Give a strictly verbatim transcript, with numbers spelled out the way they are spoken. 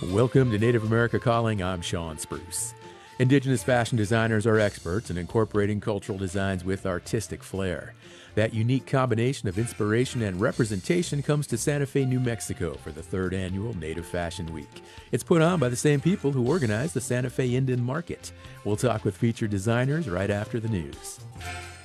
Welcome to Native America Calling. I'm Sean Spruce. Indigenous fashion designers are experts in incorporating cultural designs with artistic flair. That unique combination of inspiration and representation comes to Santa Fe, New Mexico for the third annual Native Fashion Week. It's put on by the same people who organize the Santa Fe Indian Market. We'll talk with featured designers right after the news.